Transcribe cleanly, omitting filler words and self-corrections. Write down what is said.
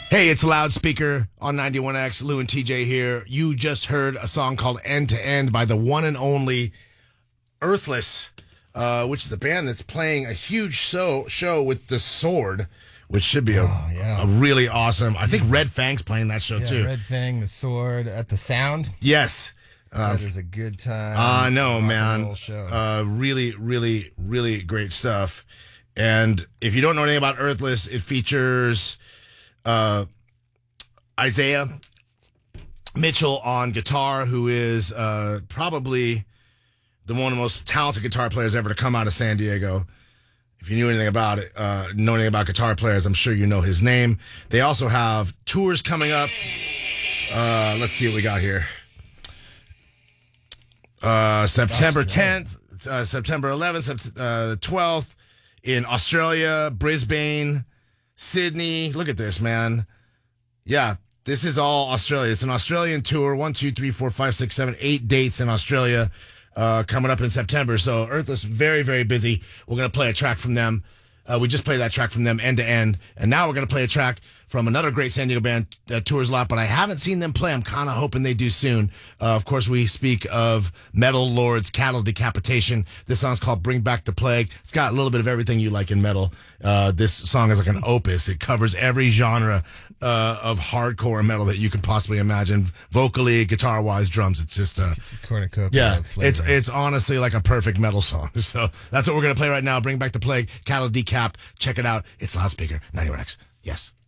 Hey, it's Loudspeaker on 91X. Lou and TJ here. You just heard a song called End to End by the one and only Earthless, which is a band that's playing a huge show with The Sword, which should be a really awesome. I think Red Fang's playing that show too. Red Fang, The Sword, at the Sound. Yes. That is a good time. I know, man. Show. Really, really, really great stuff. And if you don't know anything about Earthless, it features Isaiah Mitchell on guitar, who is probably one of the most talented guitar players ever to come out of San Diego. If you knew anything about it, know anything about guitar players, I'm sure you know his name. They also have tours coming up. Let's see what we got here. September 10th, September 11th, 12th in Australia, Brisbane, Sydney. Look at this, man. Yeah, this is all Australia. It's an Australian tour. 1, 2, 3, 4, 5, 6, 7, 8 dates in Australia coming up in September. So Earthless, very, very busy. We're going to play a track from them. We just played that track from them end to end. And now we're going to play a track from another great San Diego band that tours a lot, but I haven't seen them play. I'm kind of hoping they do soon. Of course, we speak of Metal Lords, Cattle Decapitation. This song's called Bring Back the Plague. It's got a little bit of everything you like in metal. This song is like an opus. It covers every genre of hardcore metal that you could possibly imagine. Vocally, guitar-wise, drums. It's just cornucopia. Yeah, it's honestly like a perfect metal song. So that's what we're going to play right now. Bring Back the Plague, Cattle Decap. Check it out. It's Loudspeaker, 91X. Yes.